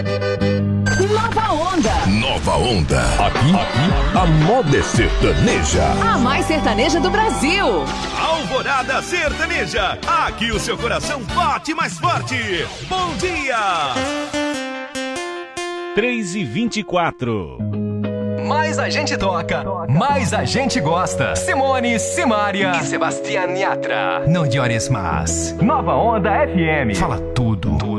Nova Onda. Nova Onda. Aqui a moda é sertaneja. A mais sertaneja do Brasil. Alvorada Sertaneja. Aqui o seu coração bate mais forte. Bom dia. 3h24. Mais a gente toca, mais a gente gosta. Simone, Simária e Sebastián Yatra. Não llores mais. Nova Onda FM. Fala tudo.